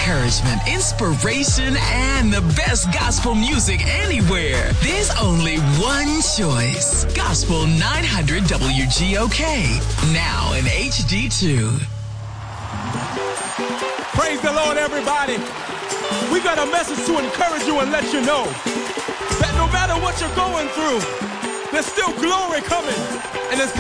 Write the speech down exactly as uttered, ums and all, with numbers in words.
encouragement, inspiration, and the best gospel music anywhere. There's only one choice. Gospel nine hundred W G O K. Now in H D two. Praise the Lord, everybody. We got a message to encourage you and let you know that no matter what you're going through, there's still glory coming, and there's